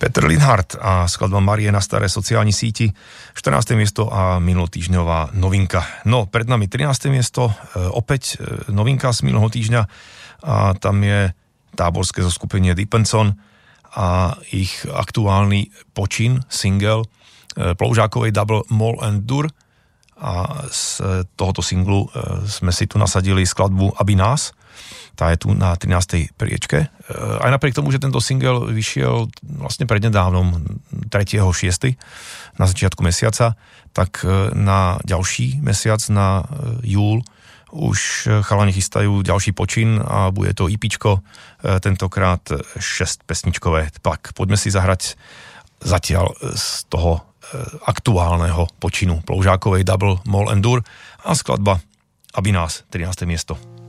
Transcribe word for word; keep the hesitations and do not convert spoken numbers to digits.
Petr Linhart a skladba Marie na staré sociální síti, štrnáste miesto a minulotýždňová novinka. No, pred nami trináste miesto, opäť novinka z minulého týždňa a tam je táborské zoskupenie Dependson a ich aktuálny počin, single Ploužákovej Double Mol and Dur a z tohoto singlu sme si tu nasadili skladbu Aby nás. Tá je tu na trinástej priečke. Aj napriek tomu, že tento single vyšiel vlastne prednedávnom tretieho šiesteho na začiatku mesiaca, tak na ďalší mesiac, na júl, už chalani chystajú ďalší počin a bude to IPčko, tentokrát šesť pesničkové. Tak poďme si zahrať zatiaľ z toho aktuálneho počinu Ploužákovej Double Mol and Dur a skladba Aby nás, trináste miesto.